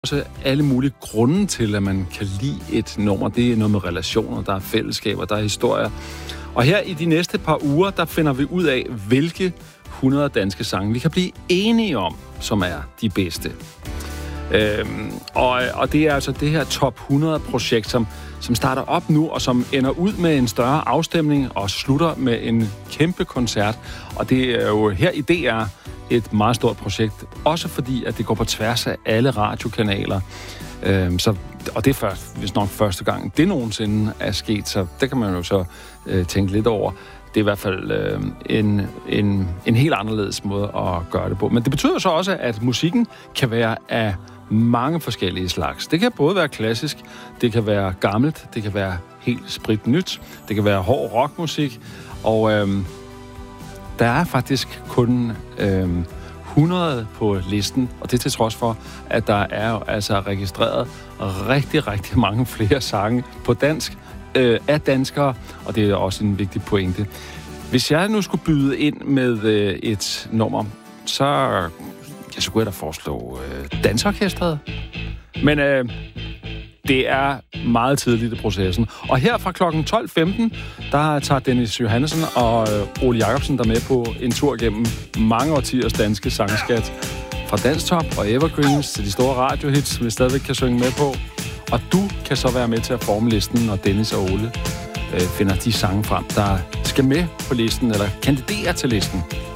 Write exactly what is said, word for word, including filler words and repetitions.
også alle mulige grunde til, at man kan lide et nummer. Det er noget med relationer, der er fællesskaber, der er historier. Og her i de næste par uger, der finder vi ud af, hvilke hundrede danske sange vi kan blive enige om, som er de bedste. Øhm, og, og det er altså det her top hundrede-projekt, som, som starter op nu, og som ender ud med en større afstemning og slutter med en kæmpe koncert. Og det er jo her i D R et meget stort projekt, også fordi, at det går på tværs af alle radiokanaler. Øhm, så, og det er først, hvis nok første gang, det nogensinde er sket, så det kan man jo så øh, tænke lidt over. Det er i hvert fald øh, en, en, en helt anderledes måde at gøre det på. Men det betyder så også, at musikken kan være af mange forskellige slags. Det kan både være klassisk, det kan være gammelt, det kan være helt spritnyt, det kan være hård rockmusik, og øh, der er faktisk kun øh, hundrede på listen, og det er til trods for, at der er jo altså registreret rigtig, rigtig mange flere sange på dansk øh, af danskere, og det er også en vigtig pointe. Hvis jeg nu skulle byde ind med øh, et nummer, så, ja, så kunne jeg da foreslå øh, Dansorkestret. Men øh, det er meget tidligt i processen. Og her fra klokken tolv femten, der tager Dennis Johannesson og øh, Ole Jacobsen der med på en tur gennem mange årtiers danske sangskat. Fra Danstop og Evergreens til de store radiohits, vi stadigvæk kan synge med på. Og du kan så være med til at forme listen, når Dennis og Ole øh, finder de sange frem, der skal med på listen, eller kandiderer til listen.